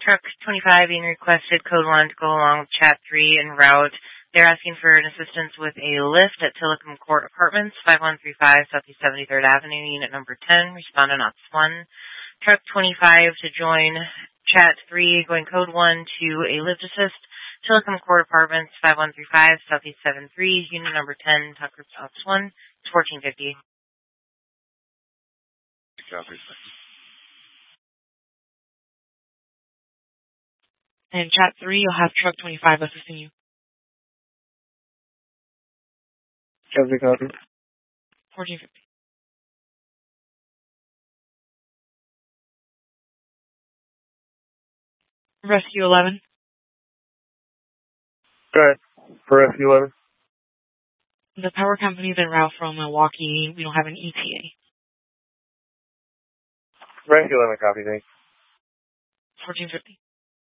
truck 25 being requested, code 1, to go along with chat 3 en route. They're asking for an assistance with a lift at Tillicum Court Apartments, 5135 Southeast 73rd Avenue, unit number 10, respondent ops 1. Truck 25 to join chat 3, going code 1 to a lift assist, Tillicum Court Apartments, 5135 Southeast 73, unit number 10, Tucker ops 1, 1450. Copy. And chat 3, you'll have truck 25 assisting you. Copy. 1450. Rescue 11. Go ahead. For Rescue 11. The power company's en route from Milwaukee. We don't have an ETA. Rescue 11, copy, thanks. 1450.